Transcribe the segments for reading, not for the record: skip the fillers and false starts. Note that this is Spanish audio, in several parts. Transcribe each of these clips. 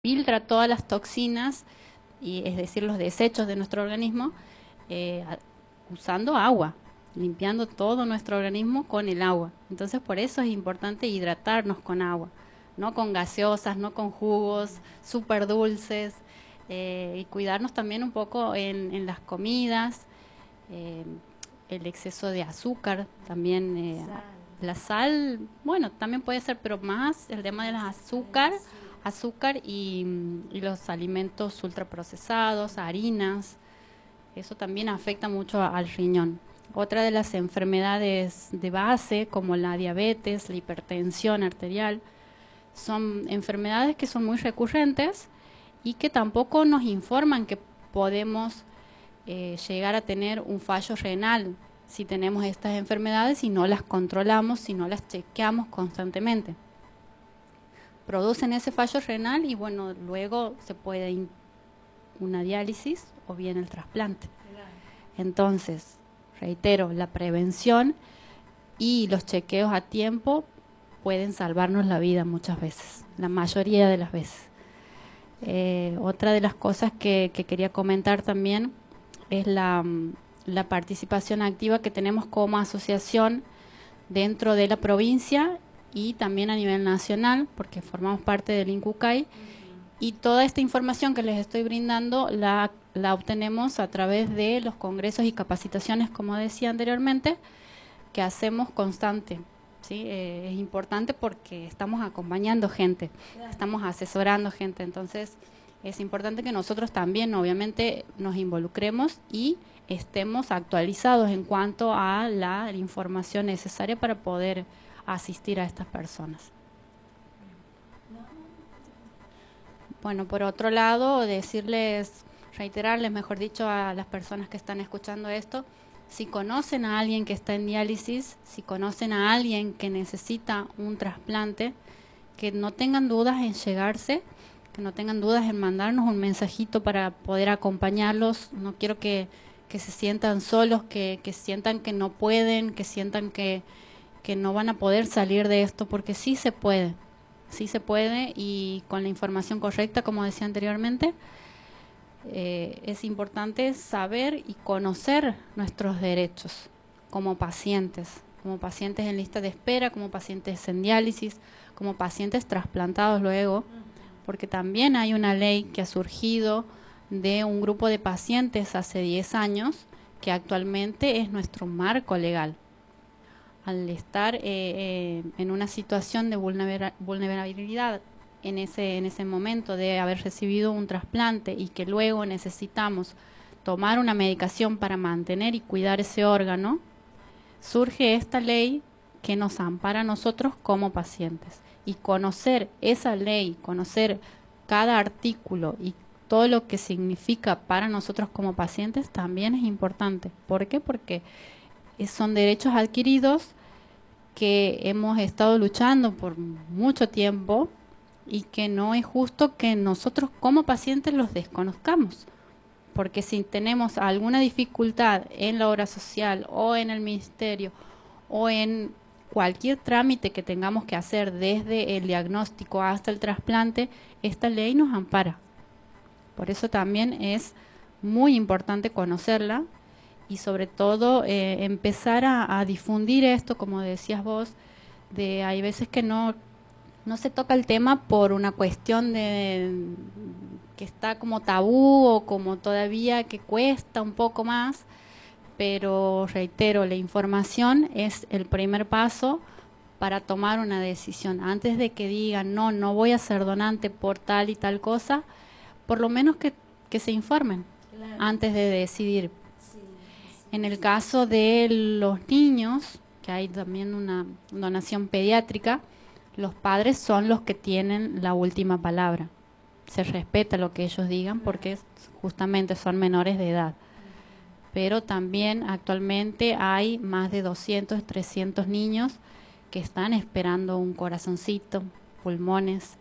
filtra todas las toxinas, y es decir, los desechos de nuestro organismo, usando agua, limpiando todo nuestro organismo con el agua. Entonces, por eso es importante hidratarnos con agua, no con gaseosas, no con jugos súper dulces, y cuidarnos también un poco en las comidas, eh, el exceso de azúcar, también la sal, bueno, también puede ser, pero más el tema del azúcar y los alimentos ultraprocesados, harinas, eso también afecta mucho al riñón. Otra de las enfermedades de base, como la diabetes, la hipertensión arterial, son enfermedades que son muy recurrentes y que tampoco nos informan que podemos llegar a tener un fallo renal si tenemos estas enfermedades y no las controlamos, si no las chequeamos constantemente. Producen ese fallo renal y bueno, luego se puede una diálisis o bien el trasplante. Entonces, reitero, la prevención y los chequeos a tiempo pueden salvarnos la vida muchas veces, la mayoría de las veces. Otra de las cosas que quería comentar también es la participación activa que tenemos como asociación dentro de la provincia y también a nivel nacional, porque formamos parte del INCUCAI, y toda esta información que les estoy brindando la obtenemos a través de los congresos y capacitaciones, como decía anteriormente, que hacemos constante. ¿Sí? Es importante porque estamos acompañando gente, estamos asesorando gente, entonces es importante que nosotros también obviamente nos involucremos y estemos actualizados en cuanto a la información necesaria para poder asistir a estas personas. Bueno, por otro lado, reiterarles, mejor dicho, a las personas que están escuchando esto, si conocen a alguien que está en diálisis, si conocen a alguien que necesita un trasplante, que no tengan dudas en llegarse, que no tengan dudas en mandarnos un mensajito para poder acompañarlos. No quiero que se sientan solos, que sientan que no pueden, que sientan que no van a poder salir de esto, porque sí se puede y con la información correcta, como decía anteriormente. Es importante saber y conocer nuestros derechos como pacientes en lista de espera, como pacientes en diálisis, como pacientes trasplantados luego, porque también hay una ley que ha surgido de un grupo de pacientes hace 10 años que actualmente es nuestro marco legal. Al estar en una situación de vulnerabilidad en ese momento de haber recibido un trasplante y que luego necesitamos tomar una medicación para mantener y cuidar ese órgano, surge esta ley que nos ampara a nosotros como pacientes. Y conocer esa ley, conocer cada artículo y todo lo que significa para nosotros como pacientes también es importante. ¿Por qué? Porque son derechos adquiridos que hemos estado luchando por mucho tiempo y que no es justo que nosotros como pacientes los desconozcamos, porque si tenemos alguna dificultad en la obra social o en el ministerio o en cualquier trámite que tengamos que hacer desde el diagnóstico hasta el trasplante, esta ley nos ampara. Por eso también es muy importante conocerla y sobre todo empezar a difundir esto, como decías vos, hay veces que no se toca el tema por una cuestión de que está como tabú o como todavía que cuesta un poco más, pero reitero, la información es el primer paso para tomar una decisión. Antes de que digan, no voy a ser donante por tal y tal cosa, por lo menos que se informen antes de decidir. En el caso de los niños, que hay también una donación pediátrica, los padres son los que tienen la última palabra. Se respeta lo que ellos digan porque justamente son menores de edad. Pero también actualmente hay más de 200, 300 niños que están esperando un corazoncito, pulmones,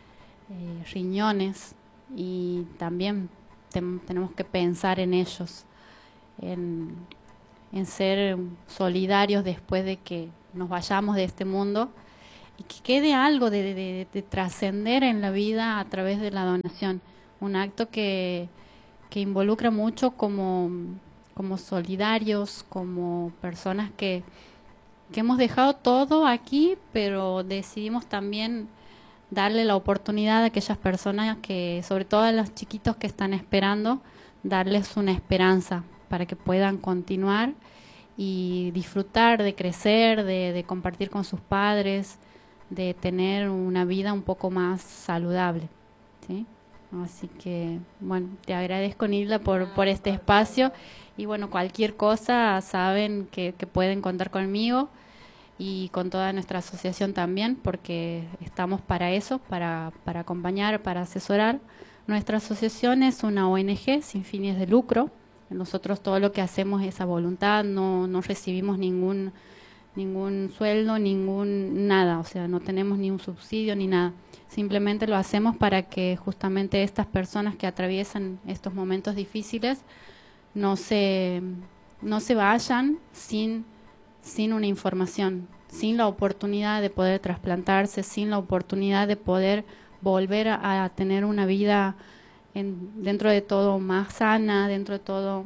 riñones, y también tenemos que pensar en ellos, en ser solidarios después de que nos vayamos de este mundo y que quede algo de trascender en la vida a través de la donación. Un acto que involucra mucho como solidarios, como personas que hemos dejado todo aquí, pero decidimos también darle la oportunidad a aquellas personas que, sobre todo a los chiquitos que están esperando, darles una esperanza para que puedan continuar y disfrutar de crecer, de compartir con sus padres, de tener una vida un poco más saludable, ¿sí? Así que, bueno, te agradezco, Nilda, por este espacio. Y bueno, cualquier cosa saben que pueden contar conmigo y con toda nuestra asociación también, porque estamos para eso, para acompañar, para asesorar. Nuestra asociación es una ONG sin fines de lucro. Nosotros todo lo que hacemos es a voluntad, no recibimos ningún sueldo, nada, o sea, no tenemos ni un subsidio ni nada. Simplemente lo hacemos para que justamente estas personas que atraviesan estos momentos difíciles no se vayan sin una información, sin la oportunidad de poder trasplantarse, sin la oportunidad de poder volver a tener una vida dentro de todo más sana, dentro de todo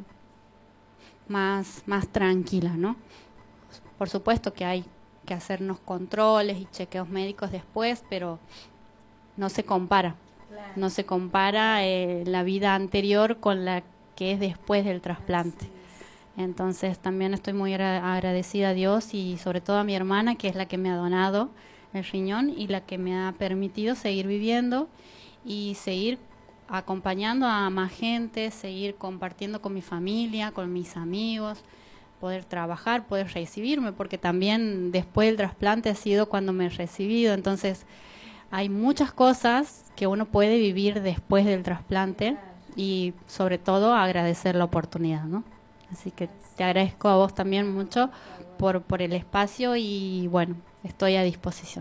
más tranquila, ¿no? Por supuesto que hay que hacernos controles y chequeos médicos después, pero no se compara. Claro. No se compara la vida anterior con la que es después del trasplante. Entonces también estoy muy agradecida a Dios y sobre todo a mi hermana, que es la que me ha donado el riñón y la que me ha permitido seguir viviendo y seguir acompañando a más gente, seguir compartiendo con mi familia, con mis amigos, poder trabajar, poder recibirme, porque también después del trasplante ha sido cuando me he recibido. Entonces hay muchas cosas que uno puede vivir después del trasplante y sobre todo agradecer la oportunidad, ¿no? Así que te agradezco a vos también mucho por el espacio y bueno, estoy a disposición.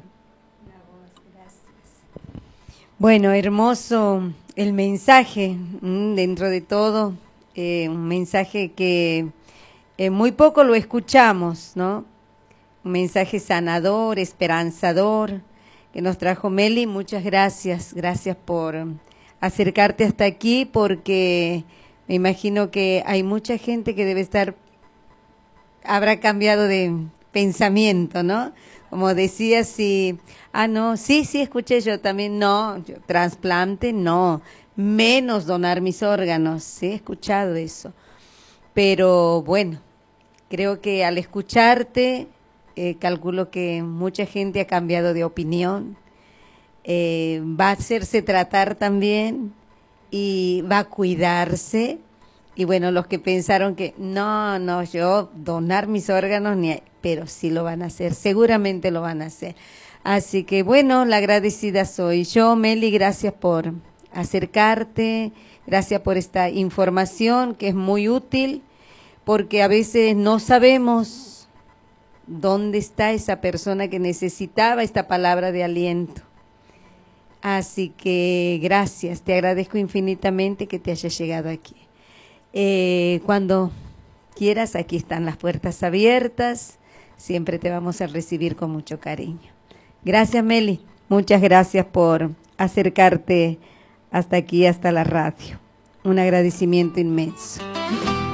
Bueno, hermoso el mensaje, dentro de todo, un mensaje que muy poco lo escuchamos, ¿no? Un mensaje sanador, esperanzador, que nos trajo Meli. Muchas gracias, gracias por acercarte hasta aquí, porque me imagino que hay mucha gente que habrá cambiado de pensamiento, ¿no? Como decías, sí, no, sí, escuché yo también, no, trasplante, no, menos donar mis órganos, sí, he escuchado eso. Pero bueno, creo que al escucharte, calculo que mucha gente ha cambiado de opinión, va a hacerse tratar también y va a cuidarse. Y bueno, los que pensaron que no, yo donar mis órganos, pero sí lo van a hacer, seguramente lo van a hacer. Así que bueno, la agradecida soy yo, Meli, gracias por acercarte, gracias por esta información que es muy útil, porque a veces no sabemos dónde está esa persona que necesitaba esta palabra de aliento. Así que gracias, te agradezco infinitamente que te hayas llegado aquí. Cuando quieras, aquí están las puertas abiertas, siempre te vamos a recibir con mucho cariño. Gracias, Meli, muchas gracias por acercarte hasta aquí, hasta la radio. Un agradecimiento inmenso.